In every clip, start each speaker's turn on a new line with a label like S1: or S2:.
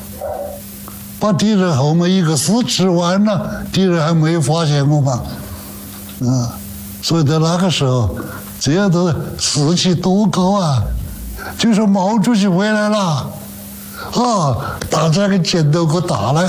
S1: 把敌人后面一个师吃完了，敌人还没有发现我嘛，所以在那个时候，这样的士气多高啊！就说毛主席回来了，大家跟前头可打了。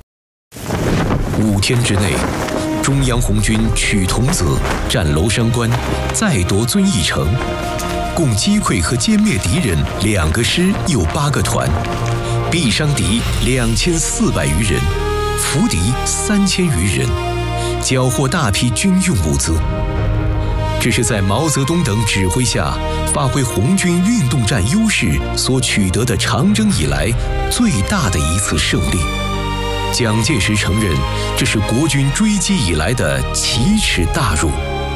S2: 5天之内，中央红军取桐泽、占娄山关，再夺遵义城，共击溃和歼灭敌人2个师又8个团，毙伤敌2400余人，俘敌3000余人，缴获大批军用物资。这是在毛泽东等指挥下，发挥红军运动战优势所取得的长征以来最大的一次胜利。蒋介石承认，这是国军追击以来的奇耻大辱。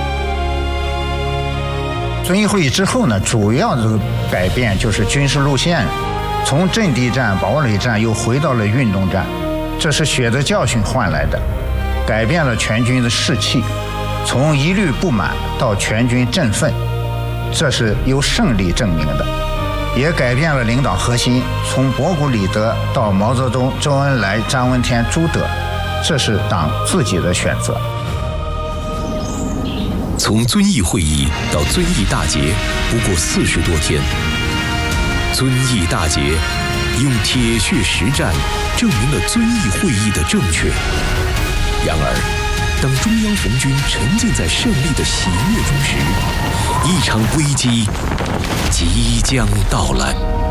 S3: 遵义会议之后呢，主要的改变就是军事路线，从阵地战、堡垒战又回到了运动战，这是血的教训换来的，改变了全军的士气，从一律不满到全军振奋，这是由胜利证明的。也改变了领导核心，从博古李德到毛泽东、周恩来、张闻天、朱德，这是党自己的选择。
S2: 从遵义会议到遵义大捷不过40多天，遵义大捷用铁血实战证明了遵义会议的正确。然而，当中央红军沉浸在胜利的喜悦中时，一场危机即将到来。